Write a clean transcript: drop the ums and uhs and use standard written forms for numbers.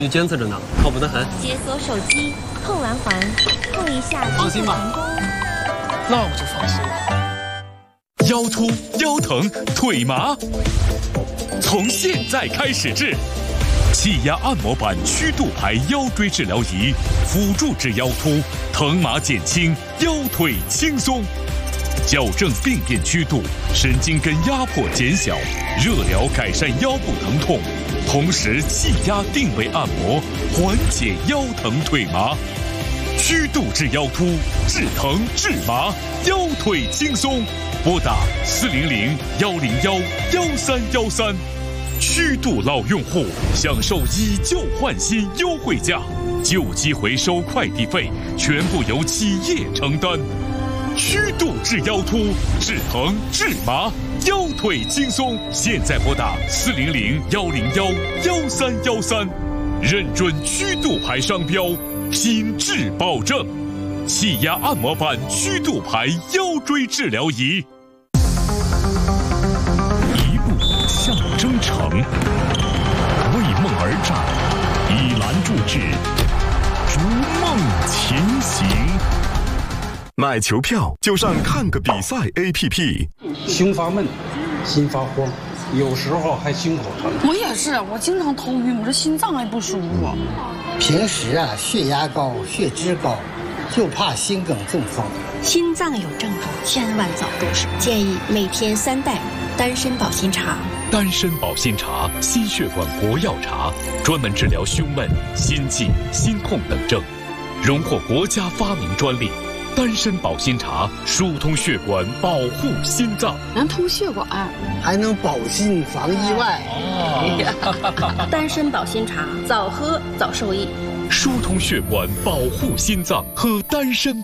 你监测着呢，靠谱得很。 解锁手机，碰完环，碰一下， 放心吧。 那我就放心了。 腰突、腰疼、腿麻，从现在开始治。气压按摩板曲度牌腰椎治疗仪，辅助治腰突，疼麻减轻，腰腿轻松。矫正病变曲度，神经根压迫减小，热疗改善腰部疼痛，同时气压定位按摩，缓解腰疼腿麻。曲度治腰突，治疼治麻，腰腿轻松。拨打400-101-1313。曲度老用户享受以旧换新优惠价，旧机回收快递费全部由企业承担。曲度治腰突，治疼治麻，腰腿轻松。现在拨打400-101-1313，认准曲度牌商标，品质保证。气压按摩板曲度牌腰椎治疗仪。一步向征程，为梦而战，以栏筑志，逐梦前行。 买球票就上看个比赛 APP。 胸发闷，心发慌，有时候还心口疼。 我也是，我经常头晕，我这心脏还不舒服。 平时血压高、血脂高，就怕心梗中风。 心脏有症状，千万早重视。建议每天3袋丹参保心茶。 丹参保心茶，心血管国药茶，专门治疗胸闷、心悸、心痛等症，荣获国家发明专利。丹参保心茶疏通血管，保护心脏， 能通血管， 还能保心防意外。 丹参保心茶，早喝早受益。 疏通血管，保护心脏，喝丹参。